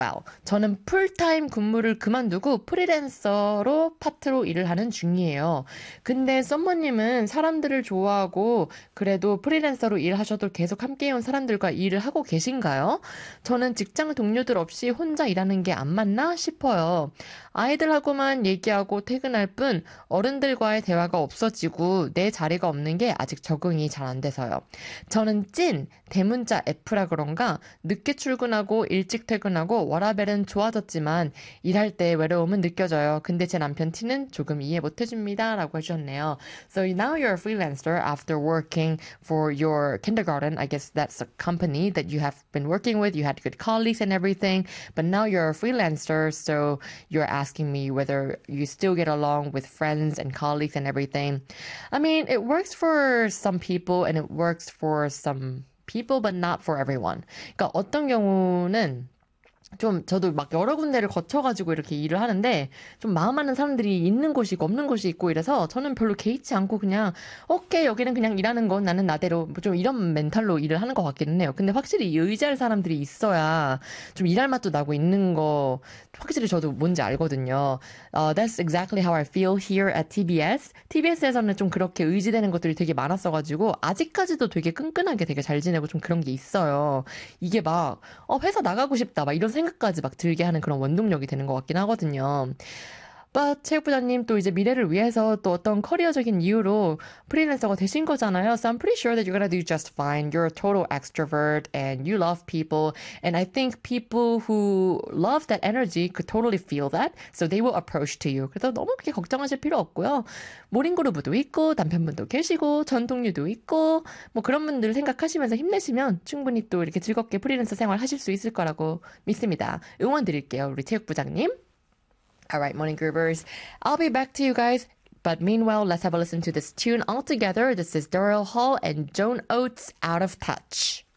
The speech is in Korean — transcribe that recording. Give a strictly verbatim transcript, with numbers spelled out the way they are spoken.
Well, 저는 풀타임 근무를 그만두고 프리랜서로 파트로 일을 하는 중이에요. 근데 썸머님은 사람들을 좋아하고 그래도 프리랜서로 일하셔도 계속 함께해온 사람들과 일을 하고 계신가요? 저는 직장 동료들 없이 혼자 일하는 게 안 맞나 싶어요. 아이들하고만 얘기하고 퇴근할 뿐 어른들과의 대화가 없어지고 내 자리가 없는 게 아직 적응이 잘 안 돼서요. 저는 찐 대문자 F라 그런가 늦게 출근하고 일찍 퇴근하고 워라밸은 좋아졌지만 일할 때 외로움은 느껴져요. 근데 제 남편 T는 조금 이해 못 해줍니다. 라고 해주셨네요. So now you're a freelancer after working for your kindergarten. I guess that's a company that you have been working with. You had good colleagues and everything. But now you're a freelancer. So you're asking me whether you still get along with friends and colleagues and everything. I mean, it works for some people and it works for some people, but not for everyone. 그러니까 어떤 경우는 좀 저도 막 여러 군데를 거쳐가지고 이렇게 일을 하는데 좀 마음 맞는 사람들이 있는 곳이 있고 없는 곳이 있고 이래서 저는 별로 개의치 않고 그냥 오케이 여기는 그냥 일하는 건 나는 나대로 좀 이런 멘탈로 일을 하는 것 같기는 해요. 근데 확실히 의지할 사람들이 있어야 좀 일할 맛도 나고 있는 거 확실히 저도 뭔지 알거든요. Uh, that's exactly how I feel here at 티비에스. 티비에스에서는 좀 그렇게 의지되는 것들이 되게 많았어가지고 아직까지도 되게 끈끈하게 되게 잘 지내고 좀 그런 게 있어요. 이게 막 어, 회사 나가고 싶다 막 이런 생각까지 막 들게 하는 그런 원동력이 되는 것 같긴 하거든요. But 체육부장님 또 이제 미래를 위해서 또 어떤 커리어적인 이유로 프리랜서가 되신 거잖아요. So I'm pretty sure that you're gonna do just fine. You're a total extrovert and you love people. And I think people who love that energy could totally feel that. So they will approach to you. 그래서 너무 그렇게 걱정하실 필요 없고요. 모닝그루브도 있고 남편분도 계시고 전동류도 있고 뭐 그런 분들 생각하시면서 힘내시면 충분히 또 이렇게 즐겁게 프리랜서 생활 하실 수 있을 거라고 믿습니다. 응원 드릴게요. 우리 체육부장님. Alright, Morning Groovers. I'll be back to you guys. But meanwhile, let's have a listen to this tune all together. This is Daryl Hall and Joan Oates, Out of Touch.